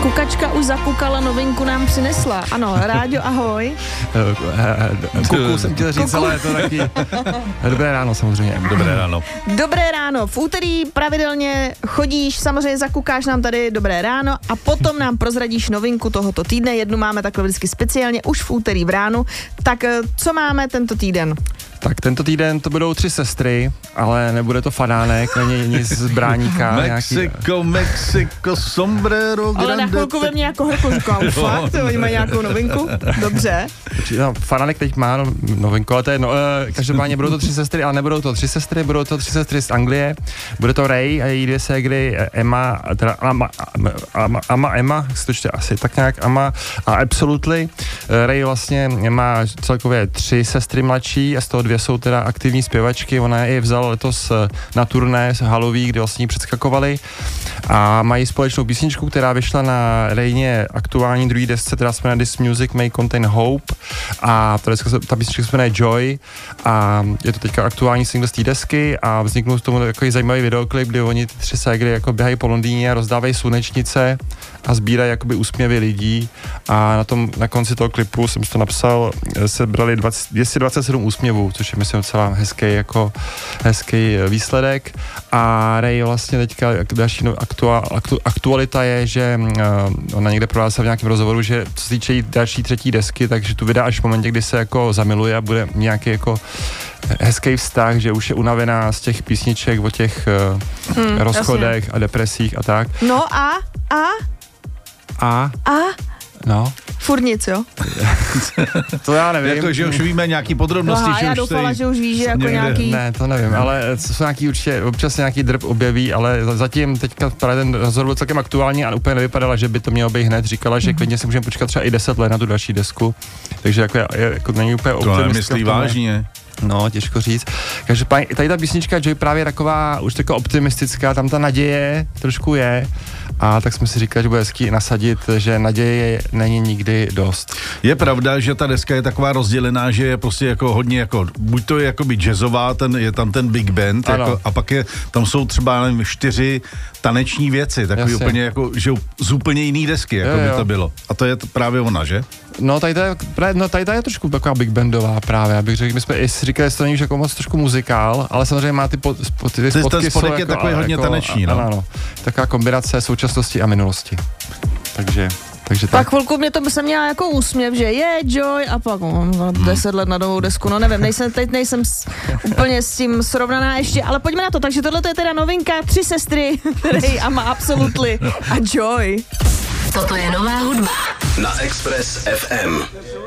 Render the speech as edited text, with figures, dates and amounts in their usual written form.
Kukačka už zakukala, novinku nám přinesla. Ano, Ráďo, ahoj. Kuku jsem chtěl říct, ale je to taky... Dobré ráno samozřejmě. Dobré ráno. Dobré ráno. V úterý pravidelně chodíš, samozřejmě zakukáš nám tady dobré ráno a potom nám prozradíš novinku tohoto týdne. Jednu máme takhle vždycky speciálně už v úterý v ránu. Tak co máme tento týden? Tak tento týden to budou 3 sestry, ale nebude to fanánek, není nic z Bráníka. Mexiko, sombrero, grande. Ale na chvilku ve mně jako hrku říkám, fakt, oni mají nějakou novinku? Dobře. No, fanánek teď má novinku, ale to je každopádně budou to 3 sestry, ale nebudou to 3 sestry, budou to 3 sestry z Anglie. Bude to Ray a její 2 ségry Emma, teda Emma, to čte asi tak nějak, Emma a Absolutely. Ray vlastně má celkově 3 sestry mladší a z toho 2 jsou teda aktivní zpěvačky, ona je vzala letos na turné s Halový, kde vlastně předskakovali a mají společnou písničku, která vyšla na Rayně aktuální druhý desce, která se jmenuje This Music May Contain Hope a ta písnička se jmenuje Joy a je to teďka aktuální single z té desky a vzniknul z tomu takový zajímavý videoklip, kdy oni ty 3 ségry jako běhají po Londýně a rozdávají slunečnice a sbírají jakoby úsměvy lidí a na konci toho klipu jsem si to napsal, se brali 227 úsměvů, což je myslím docela hezký výsledek a Ray vlastně teďka další aktualita je, že ona někde prohlásila v nějakém rozhovoru, že co se týče další 3. desky, takže tu vydá až v momentě, kdy se jako zamiluje a bude nějaký jako hezký vztah, že už je unavená z těch písniček o těch rozchodech jasně. A depresích a tak. No a? No. Furt nic, jo? To já nevím. Jako, že už víme nějaký podrobnosti. No, já doufala, že už víš, že jako nějaký... Ne, to nevím, ale jsou nějaký určitě, občas nějaký drb objeví, ale zatím teďka právě ten rozhovor byl celkem aktuální a úplně nevypadala, že by to mělo být hned. Říkala, že klidně si můžeme počkat třeba i 10 let na tu další desku, takže jako není úplně optimistická. To nemyslí vážně. No, těžko říct. Každopádně tady ta písnička Joy právě je taková už taková optimistická, tam ta naděje trošku je a tak jsme si říkali, že bude hezký nasadit, že naděje není nikdy dost. Je pravda, že ta deska je taková rozdělená, že je prostě jako hodně jako, buď to je jakoby jazzová, je tam ten big band jako, a pak tam jsou třeba nevím, 4 taneční věci, takový jasně. Úplně jako, že z úplně jiný desky, jako by to bylo. A to je právě ona, že? No tady je trošku taková big bandová právě, abych řekl, my jsme říkali, že to není jako moc trošku muzikál, ale samozřejmě má ty spotky ten spodek je jako, takový hodně taneční, no. Ano, taková kombinace současnosti a minulosti. Takže tak. Pak chvilku mě to jsem měla jako úsměv, že je Joy a pak 10 let na novou desku, no nevím, teď nejsem úplně s tím srovnaná ještě, ale pojďme na to, takže tohle je teda novinka, 3 sestry, Ray a má Absolutely a Joy. Toto je nová hudba na Express FM.